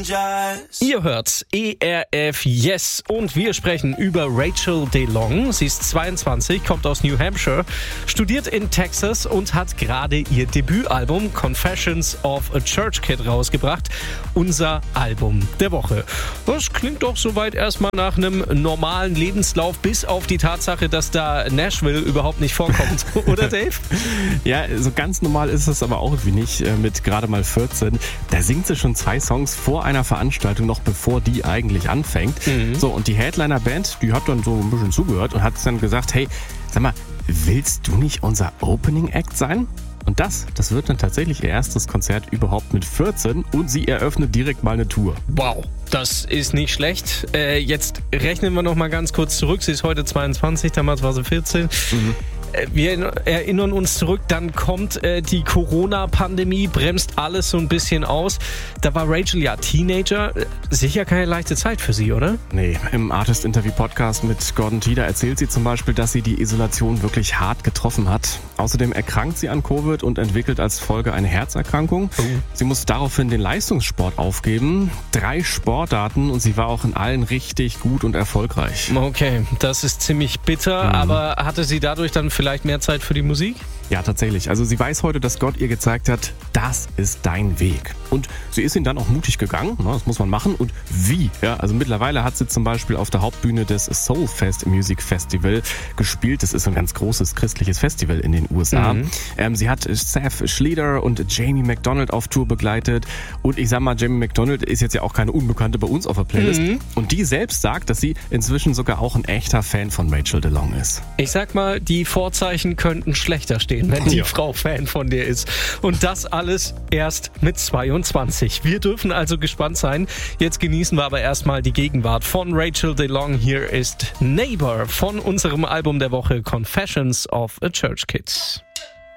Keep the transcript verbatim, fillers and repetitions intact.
Ihr hört E R F Yes und wir sprechen über Rachel DeLong. Sie ist zweiundzwanzig, kommt aus New Hampshire, studiert in Texas und hat gerade ihr Debütalbum Confessions of a Church Kid rausgebracht. Unser Album der Woche. Das klingt doch soweit erstmal nach einem normalen Lebenslauf, bis auf die Tatsache, dass da Nashville überhaupt nicht vorkommt. Oder Dave? Ja, so ganz normal ist es aber auch irgendwie nicht. Mit gerade mal vierzehn, da singt sie schon zwei Songs vor einer Veranstaltung, noch bevor die eigentlich anfängt. Mhm. So, und die Headliner-Band, die hat dann so ein bisschen zugehört und hat dann gesagt, hey, sag mal, willst du nicht unser Opening-Act sein? Und das, das wird dann tatsächlich ihr erstes Konzert überhaupt mit vierzehn und sie eröffnet direkt mal eine Tour. Wow, das ist nicht schlecht. Äh, jetzt rechnen wir noch mal ganz kurz zurück. Sie ist heute zweiundzwanzig, damals war sie vierzehn. Mhm. Wir erinnern uns zurück, dann kommt äh, die Corona-Pandemie, bremst alles so ein bisschen aus. Da war Rachel ja Teenager. Sicher keine leichte Zeit für sie, oder? Nee, im Artist-Interview-Podcast mit Gordon Tieder erzählt sie zum Beispiel, dass sie die Isolation wirklich hart getroffen hat. Außerdem erkrankt sie an Covid und entwickelt als Folge eine Herzerkrankung. Oh. Sie muss daraufhin den Leistungssport aufgeben. Drei Sportarten und sie war auch in allen richtig gut und erfolgreich. Okay, das ist ziemlich bitter, mhm. aber hatte sie dadurch dann vielleicht mehr Zeit für die Musik? Ja, tatsächlich. Also sie weiß heute, dass Gott ihr gezeigt hat, das ist dein Weg. Und sie ist ihn dann auch mutig gegangen, das muss man machen. Und wie? Ja, also mittlerweile hat sie zum Beispiel auf der Hauptbühne des Soulfest Music Festival gespielt. Das ist ein ganz großes christliches Festival in den U S A. Mhm. Ähm, sie hat Seth Schlieder und Jamie McDonald auf Tour begleitet. Und ich sag mal, Jamie McDonald ist jetzt ja auch keine Unbekannte bei uns auf der Playlist. Mhm. Und die selbst sagt, dass sie inzwischen sogar auch ein echter Fan von Rachel DeLong ist. Ich sag mal, die Vorzeichen könnten schlechter stehen, wenn die ja. Frau Fan von dir ist. Und das alles erst mit zweiundzwanzig. Wir dürfen also gespannt sein. Jetzt genießen wir aber erstmal die Gegenwart von Rachel DeLong. Hier ist Neighbor von unserem Album der Woche Confessions of a Church Kid.